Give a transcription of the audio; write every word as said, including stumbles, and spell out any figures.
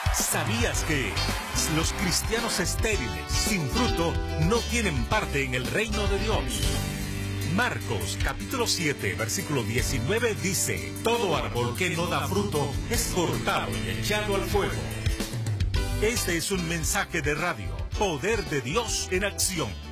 ¿Sabías que los cristianos estériles, sin fruto, no tienen parte en el reino de Dios? Marcos capítulo siete, versículo diecinueve dice: todo árbol que no da fruto es cortado y echado al fuego. Este es un mensaje de radio, Poder de Dios en acción.